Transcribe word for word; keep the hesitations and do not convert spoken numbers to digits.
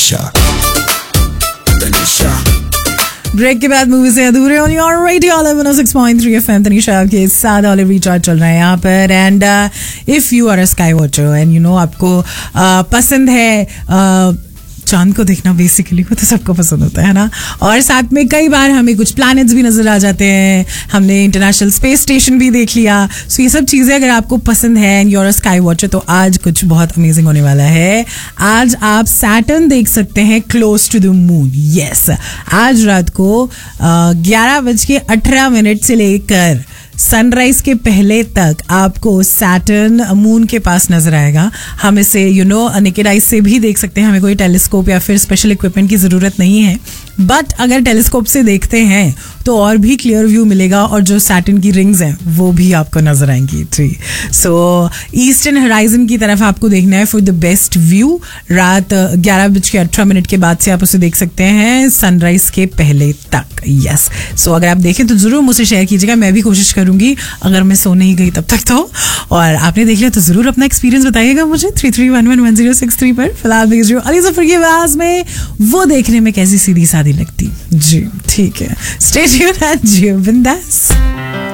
Tanisha Tanisha break के बाद movie से अधूरे on your radio one O six point three FM Tanisha आपके साथ ऑलिव रिचार्ज चल रहा है यहाँ पर. And if you are a sky watcher and you know आपको uh, पसंद है uh, चांद को देखना, बेसिकली वो तो सबको पसंद होता है ना. और साथ में कई बार हमें कुछ प्लैनेट्स भी नजर आ जाते हैं. हमने इंटरनेशनल स्पेस स्टेशन भी देख लिया. सो so ये सब चीजें अगर आपको पसंद है and you are a sky watcher तो आज कुछ बहुत अमेजिंग होने वाला है. आज आप सैटर्न देख सकते हैं close to the moon. Yes, आज रात को ग्यारह बज के अठारह मिनट से लेकर सनराइज के पहले तक आपको सैटर्न मून के पास नजर आएगा. हम इसे यू नो नेकेड आई से भी देख सकते हैं. हमें कोई टेलीस्कोप या फिर स्पेशल इक्विपमेंट की जरूरत नहीं है. बट अगर टेलीस्कोप से देखते हैं तो और भी क्लियर व्यू मिलेगा और जो सैटर्न की रिंग्स हैं वो भी आपको नजर आएंगी. जी, सो ईस्टर्न होराइजन की तरफ आपको देखना है फॉर द बेस्ट व्यू. रात ग्यारह बज के अठारह मिनट के बाद से आप उसे देख सकते हैं सनराइज के पहले तक. यस, सो अगर आप देखें तो जरूर मुझसे शेयर कीजिएगा. मैं भी कोशिश करूंगी अगर मैं सो नहीं गई तब तक तो. और आपने देख लिया तो जरूर अपना एक्सपीरियंस बताइएगा मुझे three three one one one zero six three पर. फिलहाल भेज रही हूँ अली जफर की आवाज में वो देखने में कैसी सीधी सादी लगती. जी ठीक है, स्टे ट्यून्ड एंड जियो बिंदास.